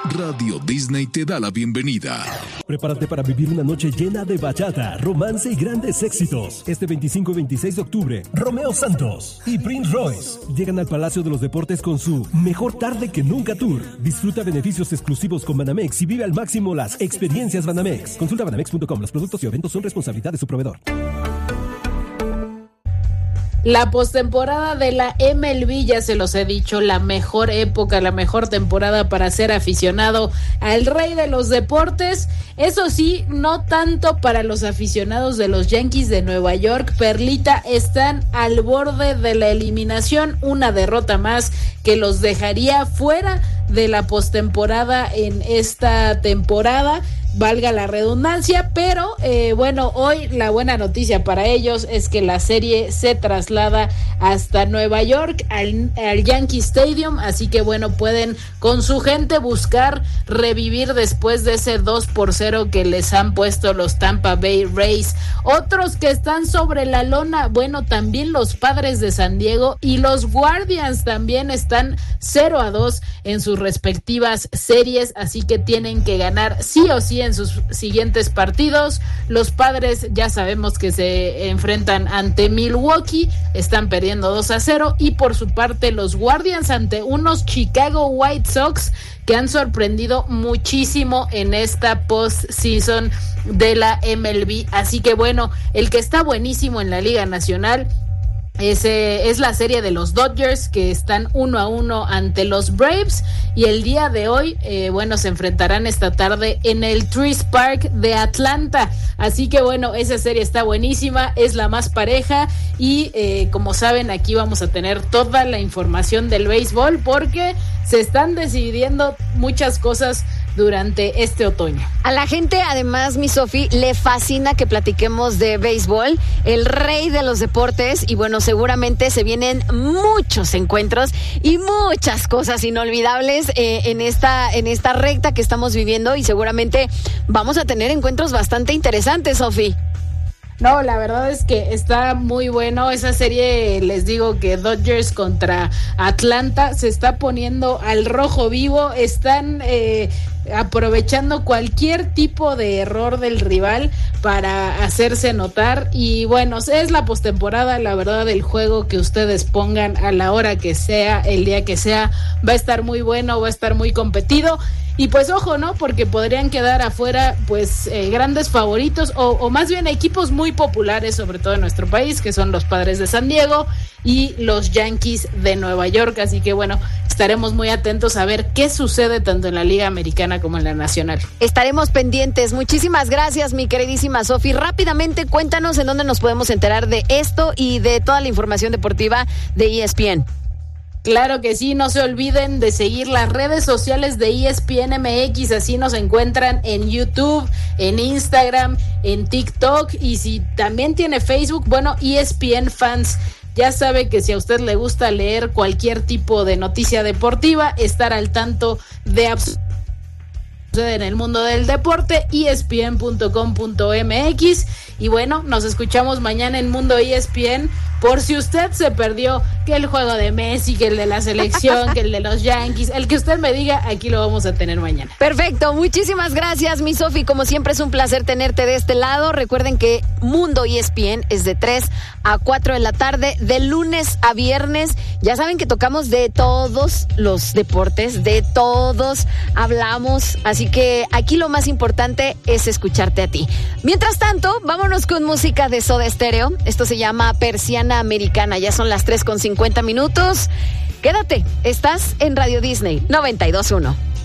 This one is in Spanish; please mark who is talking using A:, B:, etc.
A: Radio Disney te da la bienvenida.
B: Prepárate para vivir una noche llena de bachata, romance y grandes éxitos. Este 25 y 26 de octubre, Romeo Santos y Prince Royce llegan al Palacio de los Deportes con su Mejor Tarde que Nunca Tour. Disfruta beneficios exclusivos con Banamex y vive al máximo las experiencias Banamex. Consulta banamex.com. Los productos y eventos son responsabilidad de su proveedor.
C: La postemporada de la MLB, ya se los he dicho, la mejor época, la mejor temporada para ser aficionado al rey de los deportes. Eso sí, no tanto para los aficionados de los Yankees de Nueva York. Perlita, están al borde de la eliminación. Una derrota más que los dejaría fuera de la postemporada en esta temporada, valga la redundancia, pero bueno, hoy la buena noticia para ellos es que la serie se traslada hasta Nueva York, al Yankee Stadium, así que bueno, pueden con su gente buscar revivir después de ese 2-0 que les han puesto los Tampa Bay Rays. Otros que están sobre la lona, bueno, también los Padres de San Diego y los Guardians también están 0-2 en sus respectivas series, así que tienen que ganar sí o sí en sus siguientes partidos. Los Padres ya sabemos que se enfrentan ante Milwaukee, están perdiendo 2-0, y por su parte los Guardians ante unos Chicago White Sox que han sorprendido muchísimo en esta postseason de la MLB. Así que bueno, el que está buenísimo en la Liga Nacional es la serie de los Dodgers, que están 1-1 ante los Braves, y el día de hoy bueno, se enfrentarán esta tarde en el Truist Park de Atlanta. Así que bueno, esa serie está buenísima, es la más pareja, y como saben, aquí vamos a tener toda la información del béisbol, porque se están decidiendo muchas cosas durante este otoño.
D: A la gente, además, mi Sofi, le fascina que platiquemos de béisbol, el rey de los deportes, y bueno, seguramente se vienen muchos encuentros y muchas cosas inolvidables en esta recta que estamos viviendo, y seguramente vamos a tener encuentros bastante interesantes, Sofi.
C: No, la verdad es que está muy bueno esa serie. Les digo que Dodgers contra Atlanta se está poniendo al rojo vivo. Están aprovechando cualquier tipo de error del rival para hacerse notar, y bueno, es la postemporada. La verdad, el juego que ustedes pongan a la hora que sea, el día que sea, va a estar muy bueno, va a estar muy competido. Y pues ojo, ¿no? Porque podrían quedar afuera pues grandes favoritos, o más bien equipos muy populares, sobre todo en nuestro país, que son los Padres de San Diego y los Yankees de Nueva York. Así que bueno, estaremos muy atentos a ver qué sucede tanto en la Liga Americana como en la Nacional.
D: Estaremos pendientes. Muchísimas gracias, mi queridísima Sofi. Rápidamente, cuéntanos en dónde nos podemos enterar de esto y de toda la información deportiva de ESPN.
C: Claro que sí, no se olviden de seguir las redes sociales de ESPN MX, así nos encuentran en YouTube, en Instagram, en TikTok, y si también tiene Facebook, bueno, ESPN Fans. Ya sabe que si a usted le gusta leer cualquier tipo de noticia deportiva, estar al tanto de en el mundo del deporte, espn.com.mx. Y bueno, nos escuchamos mañana en Mundo ESPN, por si usted se perdió que el juego de Messi, que el de la selección, que el de los Yankees, el que usted me diga, aquí lo vamos a tener mañana.
D: Perfecto, muchísimas gracias, mi Sofi. Como siempre es un placer tenerte de este lado. Recuerden que Mundo ESPN es de 3 a 4 de la tarde, de lunes a viernes. Ya saben que tocamos de todos los deportes, de todos hablamos, así que aquí lo más importante es escucharte a ti. Mientras tanto, vámonos con música de Soda Stereo. Esto se llama Persiana Americana. Ya son las 3:50 minutos. Quédate, estás en Radio Disney 92.1.